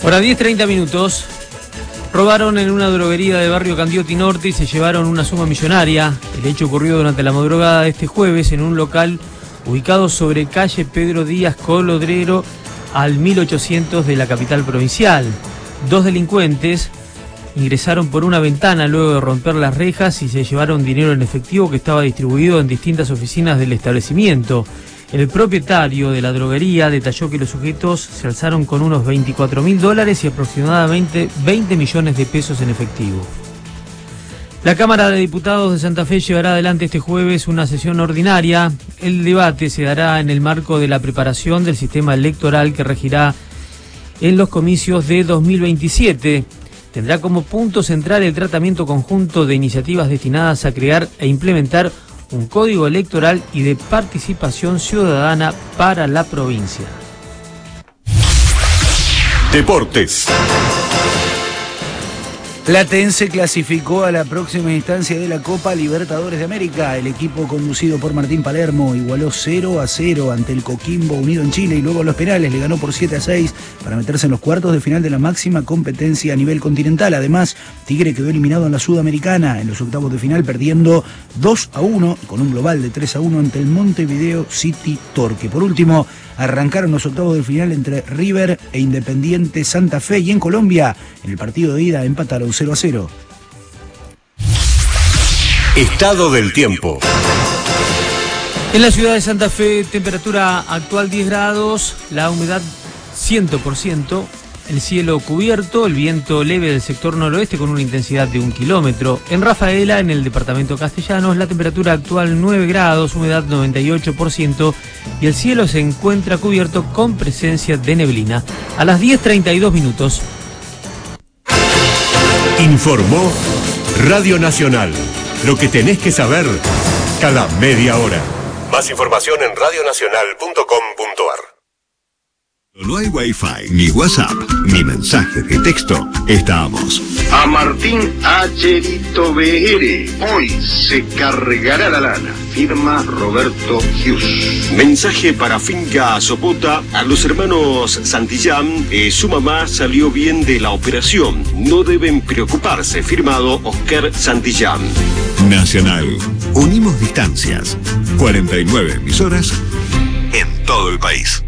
Ahora 10:30 minutos. Robaron en una droguería de barrio Candioti Norte y se llevaron una suma millonaria. El hecho ocurrió durante la madrugada de este jueves en un local ubicado sobre calle Pedro Díaz Colodrero al 1800 de la capital provincial. Dos delincuentes ingresaron por una ventana luego de romper las rejas y se llevaron dinero en efectivo que estaba distribuido en distintas oficinas del establecimiento. El propietario de la droguería detalló que los sujetos se alzaron con unos $24.000 y aproximadamente 20 millones de pesos en efectivo. La Cámara de Diputados de Santa Fe llevará adelante este jueves una sesión ordinaria. El debate se dará en el marco de la preparación del sistema electoral que regirá en los comicios de 2027. Tendrá como punto central el tratamiento conjunto de iniciativas destinadas a crear e implementar un código electoral y de participación ciudadana para la provincia. Deportes. Platense clasificó a la próxima instancia de la Copa Libertadores de América. El equipo conducido por Martín Palermo igualó 0-0 ante el Coquimbo Unido en Chile y luego en los penales le ganó por 7-6 para meterse en los cuartos de final de la máxima competencia a nivel continental. Además, Tigre quedó eliminado en la Sudamericana en los octavos de final perdiendo 2-1 con un global de 3-1 ante el Montevideo City Torque. Por último, arrancaron los octavos de final entre River e Independiente Santa Fe y en Colombia, en el partido de ida empataron 0-0. Estado del tiempo. En la ciudad de Santa Fe, temperatura actual 10 grados, la humedad 100%, el cielo cubierto, el viento leve del sector noroeste con una intensidad de 1 kilómetro. En Rafaela, en el departamento Castellanos, la temperatura actual 9 grados, humedad 98% y el cielo se encuentra cubierto con presencia de neblina. A las 10:32 minutos. Informó Radio Nacional. Lo que tenés que saber cada media hora. Más información en radionacional.com.ar. No hay Wi-Fi, ni WhatsApp, ni mensajes de texto. Estamos. A Martín Acherito BR. Hoy se cargará la lana. Firma Roberto Hughes. Mensaje para Finca Sopota. A los hermanos Santillán, su mamá salió bien de la operación. No deben preocuparse. Firmado Oscar Santillán. Nacional. Unimos distancias. 49 emisoras en todo el país.